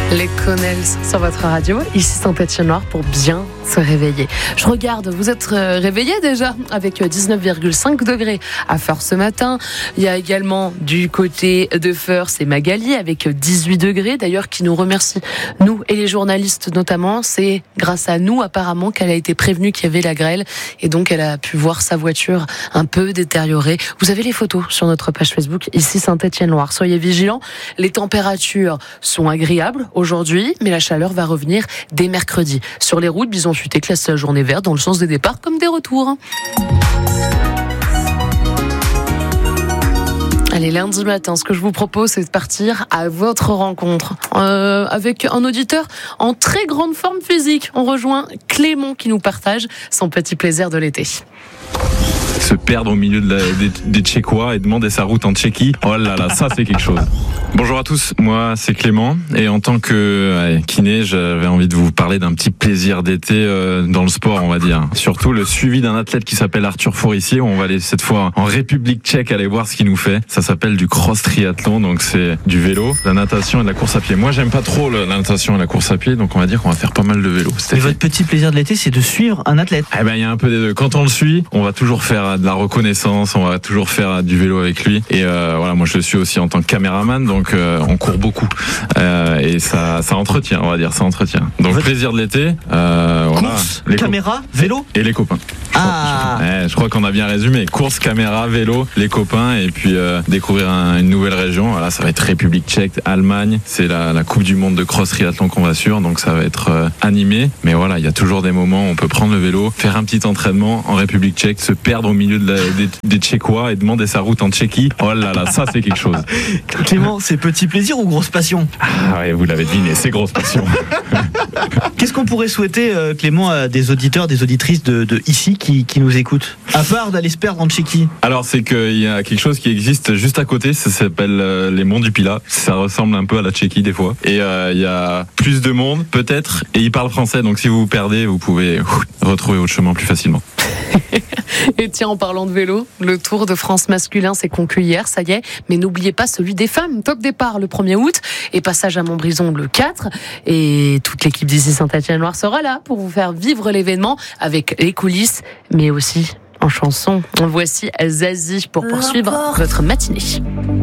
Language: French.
Les Connells sur votre radio, ici Saint-Étienne-Noir pour bien se réveiller. Je regarde, vous êtes réveillés déjà avec 19,5 degrés à Feurs ce matin. Il y a également du côté de Feurs et Magali avec 18 degrés. D'ailleurs, qui nous remercie, nous et les journalistes notamment. C'est grâce à nous apparemment qu'elle a été prévenue qu'il y avait la grêle et donc elle a pu voir sa voiture un peu détériorée. Vous avez les photos sur notre page Facebook, ici Saint-Étienne-Noir. Soyez vigilants, les températures sont agréables aujourd'hui, mais la chaleur va revenir dès mercredi. Sur les routes, Bison Futé classe la journée verte dans le sens des départs comme des retours. Allez, lundi matin, ce que je vous propose, c'est de partir à votre rencontre avec un auditeur en très grande forme physique. On rejoint Clément qui nous partage son petit plaisir de l'été. Se perdre au milieu des Tchécois et demander sa route en Tchéquie. Oh là là, ça c'est quelque chose. Bonjour à tous, moi c'est Clément et en tant que kiné, j'avais envie de vous parler d'un petit plaisir d'été dans le sport, on va dire. Surtout le suivi d'un athlète qui s'appelle Arthur Forissier. On va aller cette fois en République tchèque aller voir ce qu'il nous fait. Ça s'appelle du cross triathlon, donc c'est du vélo, de la natation et de la course à pied. Moi j'aime pas trop la natation et la course à pied, donc on va dire qu'on va faire pas mal de vélo. Et votre petit plaisir de l'été, c'est de suivre un athlète? Eh ben il y a un peu des deux. Quand on le suit, on va toujours faire de la reconnaissance, on va toujours faire du vélo avec lui. Et voilà, moi je le suis aussi en tant que caméraman, donc on court beaucoup. Et ça entretient, on va dire, ça entretient. Donc plaisir de l'été. Voilà. Course, caméra, vélo et les copains. Je crois qu'on a bien résumé. Course, caméra, vélo, les copains et puis découvrir une nouvelle région. Voilà, ça va être République tchèque, Allemagne. C'est la Coupe du monde de cross triathlon qu'on va suivre, donc ça va être animé. Mais voilà, il y a toujours des moments où on peut prendre le vélo, faire un petit entraînement en République tchèque, se perdre au milieu des Tchécois et demander sa route en Tchéquie. Oh là là, ça c'est quelque chose. Clément, c'est petit plaisir ou grosse passion? Ah ouais, vous l'avez deviné, c'est grosse passion. Qu'est-ce qu'on pourrait souhaiter, Clément, à des auditeurs, des auditrices de ici qui nous écoutent, à part d'aller se perdre en Tchéquie? Alors c'est qu'il y a quelque chose qui existe juste à côté, ça s'appelle les Monts du Pilat. Ça ressemble un peu à la Tchéquie des fois. Et il y a plus de monde peut-être, et ils parlent français, donc si vous vous perdez, vous pouvez retrouver votre chemin plus facilement. Et tiens, en parlant de vélo, le Tour de France masculin s'est conclu hier, ça y est. Mais n'oubliez pas celui des femmes. Top départ le 1er août et passage à Montbrison le 4. Et toute l'équipe d'ici Saint-Étienne-Noir sera là pour vous faire vivre l'événement avec les coulisses, mais aussi en chanson. Voici Zazie pour poursuivre votre matinée.